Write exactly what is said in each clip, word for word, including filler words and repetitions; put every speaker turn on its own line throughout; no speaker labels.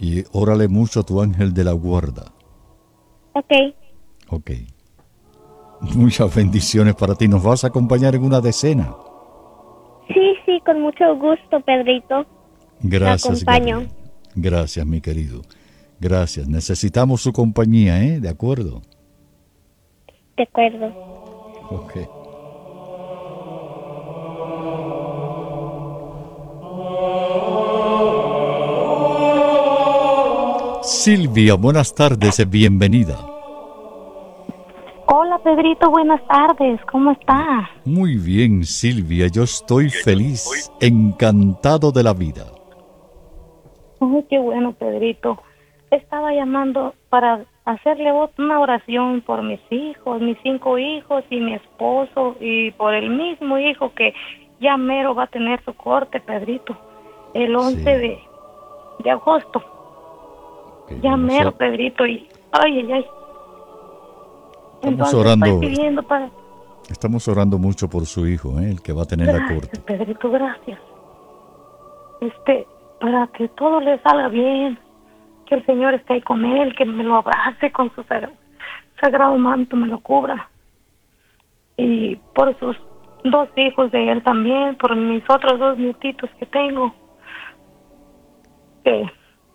Y órale mucho a tu ángel de la guarda.
Ok.
Ok. Muchas bendiciones para ti. ¿Nos vas a acompañar en una decena?
Sí, sí, con mucho gusto, Pedrito.
Gracias,
Te acompaño.
Gabriel. Gracias, mi querido. Gracias. Necesitamos su compañía, ¿eh? ¿De acuerdo?
De acuerdo.
Ok. Silvia, buenas tardes, bienvenida.
Hola Pedrito, buenas tardes, ¿cómo está?
Muy bien, Silvia, yo estoy feliz, encantado de la vida.
Ay, qué bueno, Pedrito. Estaba llamando para hacerle una oración por mis hijos, mis cinco hijos y mi esposo, y por el mismo hijo que ya mero va a tener su corte, Pedrito, el once
Sí.
de, de agosto.
Okay,
Ya
vamos
mero,
a-
Pedrito, y ay, ay, ay.
Estamos
Entonces
orando,
estoy pidiendo para...
estamos orando mucho por su hijo, ¿eh? El que va a tener la
Gracias,
corte.
Pedrito, gracias. Este, para que todo le salga bien, que el Señor esté ahí con él, que me lo abrace con su sagrado, sagrado manto, me lo cubra. Y por sus dos hijos de él también, por mis otros dos nietitos que tengo, que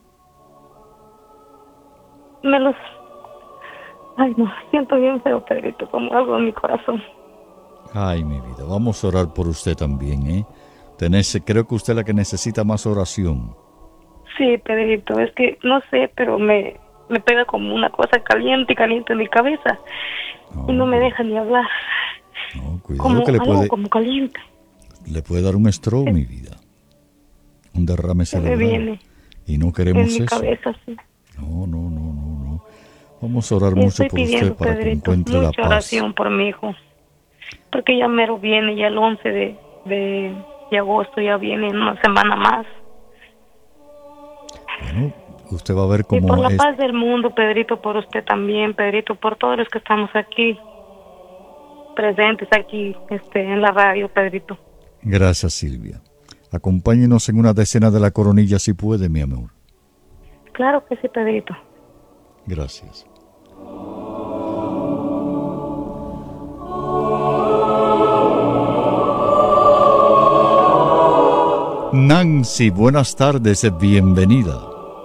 me los... Ay, no, siento bien feo, Pedrito, como algo en mi corazón.
Ay, mi vida, vamos a orar por usted también, ¿eh? Tenés, creo que usted es la que necesita más oración.
Sí, Pedrito, es que no sé, pero me, me pega como una cosa caliente, caliente en mi cabeza, y no me deja ni hablar.
No, cuidado
Como
que le
algo
puede,
como caliente.
le puede dar un stroke, mi vida. Un derrame
Se me
cerebral.
viene
Y no
en
queremos
mi
eso.
cabeza, sí.
No, no, no, no, no. Vamos a orar
Y
mucho
estoy
por usted
pidiendo,
para que
Pedrito,
encuentre la
mucha
paz.
oración por mi hijo, porque ya mero viene, ya el once de, de, de agosto ya viene una semana más.
Bueno, usted va a ver
Y por
cómo
la
es.
paz del mundo, Pedrito, por usted también, Pedrito, por todos los que estamos aquí, presentes aquí este, en la radio, Pedrito.
Gracias, Silvia. Acompáñenos en una decena de la coronilla si puede, mi amor.
Claro que sí, Pedrito.
Gracias. Nancy, buenas tardes, bienvenida.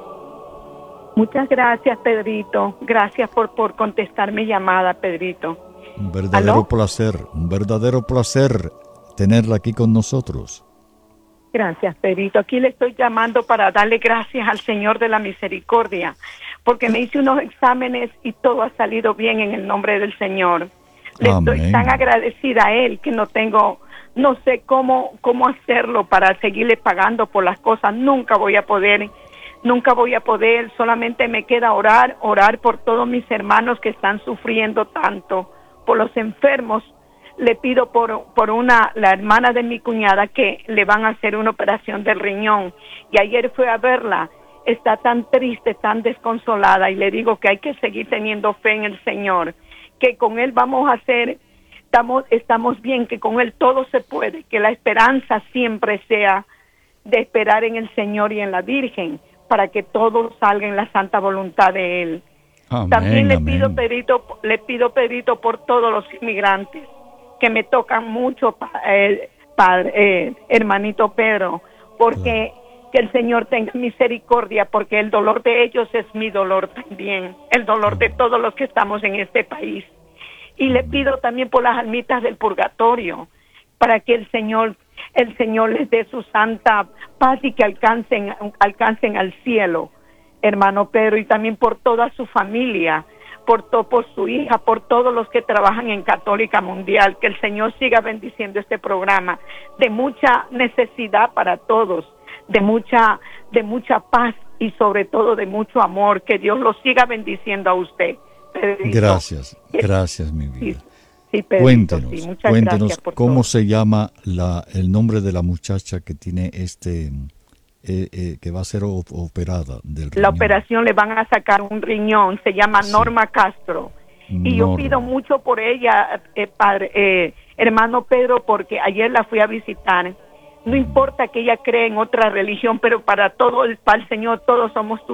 Muchas gracias, Pedrito. Gracias por, por contestar mi llamada, Pedrito.
Un verdadero
¿Aló?
placer, un verdadero placer tenerla aquí con nosotros.
Gracias, Pedrito. Aquí le estoy llamando para darle gracias al Señor de la Misericordia, porque me hice unos exámenes y todo ha salido bien en el nombre del Señor. Le
Amén.
estoy tan agradecida a Él que no tengo, no sé cómo, cómo hacerlo para seguirle pagando por las cosas. Nunca voy a poder, nunca voy a poder. Solamente me queda orar, orar por todos mis hermanos que están sufriendo tanto, por los enfermos. Le pido por, por una, la hermana de mi cuñada que le van a hacer una operación del riñón. Y ayer fue a verla. Está tan triste, tan desconsolada. Y le digo que hay que seguir teniendo fe en el Señor. Que con Él vamos a hacer, estamos, estamos bien, que con Él todo se puede. Que la esperanza siempre sea de esperar en el Señor y en la Virgen. Para que todo salga en la santa voluntad de Él.
Amén,
También le
amén.
pido, Pedrito, le pido, Pedrito, por todos los inmigrantes que me tocan mucho, pa- eh, padre, eh, hermanito Pedro, porque que el Señor tenga misericordia, porque el dolor de ellos es mi dolor también, el dolor de todos los que estamos en este país. Y le pido también por las almitas del purgatorio, para que el Señor, el Señor les dé su santa paz y que alcancen, alcancen al cielo, hermano Pedro, y también por toda su familia, por, to, por su hija, por todos los que trabajan en Católica Mundial, que el Señor siga bendiciendo este programa de mucha necesidad para todos, de mucha, de mucha paz y sobre todo de mucho amor, que Dios lo siga bendiciendo a usted, Pedrito.
Gracias, gracias, mi
Sí,
vida.
sí, Pedrito,
Cuéntenos,
sí, muchas
cuéntenos
gracias por
cómo
todo.
se llama la, el nombre de la muchacha que tiene este, eh, eh, que va a ser op- operada del
La
riñón.
operación le van a sacar un riñón, se llama
Sí.
Norma Castro. Y yo
Norma.
pido mucho por ella, eh, padre, eh, hermano Pedro, porque ayer la fui a visitar. No importa que ella cree en otra religión, pero para todo, para el Señor, todos somos